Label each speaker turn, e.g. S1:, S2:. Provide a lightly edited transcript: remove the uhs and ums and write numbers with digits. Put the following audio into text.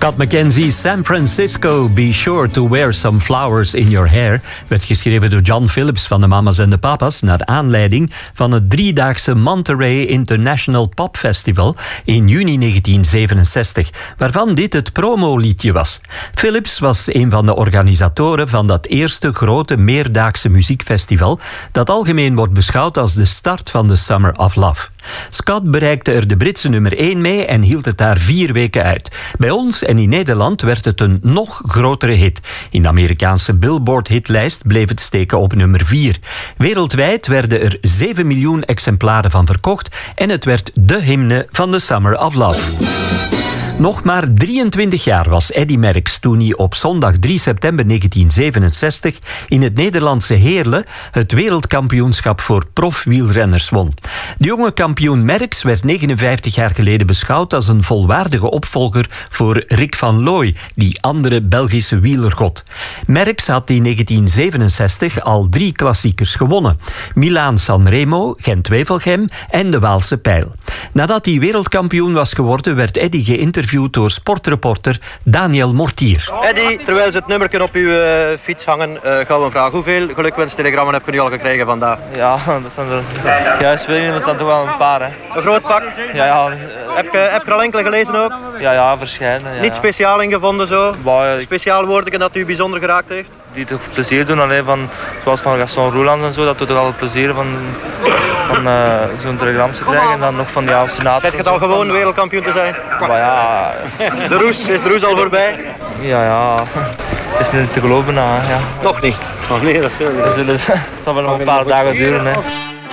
S1: Scott McKenzie's San Francisco, Be Sure to Wear Some Flowers in Your Hair werd geschreven door John Phillips van de Mamas en de Papas naar aanleiding van het 3-daagse Monterey International Pop Festival in juni 1967, waarvan dit het promoliedje was. Phillips was een van de organisatoren van dat eerste grote meerdaagse muziekfestival dat algemeen wordt beschouwd als de start van de Summer of Love. Scott bereikte er de Britse nummer 1 mee en hield het daar 4 weken uit. Bij ons en in Nederland werd het een nog grotere hit. In de Amerikaanse Billboard-hitlijst bleef het steken op nummer 4. Wereldwijd werden er 7 miljoen exemplaren van verkocht en het werd de hymne van de Summer of Love. Nog maar 23 jaar was Eddy Merckx toen hij op zondag 3 september 1967 in het Nederlandse Heerlen het wereldkampioenschap voor profwielrenners won. De jonge kampioen Merckx werd 59 jaar geleden beschouwd als een volwaardige opvolger voor Rick van Looy, die andere Belgische wielergod. Merckx had in 1967 al 3 klassiekers gewonnen: Milaan-San Remo, Gent-Wevelgem en de Waalse Pijl. Nadat hij wereldkampioen was geworden, werd Eddy geïnterviewd door sportreporter Daniel Mortier.
S2: Eddy, terwijl ze het nummerken op uw fiets hangen, gaan we vragen: hoeveel gelukwenstelegrammen heb je nu al gekregen vandaag?
S3: Ja, dat zijn er juist wel, dat zijn toch wel een paar. Hè.
S2: Een groot pak?
S3: Ja.
S2: Heb je er al enkele gelezen ook?
S3: Ja, verschillende. Ja.
S2: Niet speciaal ingevonden zo?
S3: Maar,
S2: speciaal woorden dat u bijzonder geraakt heeft?
S3: Die toch plezier doen, alleen van, zoals van Gaston Roeland en zo, dat doet toch altijd plezier van zo'n telegram te krijgen. En dan nog van die senator.
S2: Zet je het al gewoon wereldkampioen te zijn?
S3: Maar ja.
S2: Is de roes al voorbij?
S3: Ja. Het is niet te geloven, ja.
S2: Nog niet, dat zullen we.
S3: Het zal wel nog een paar dagen duren, hè.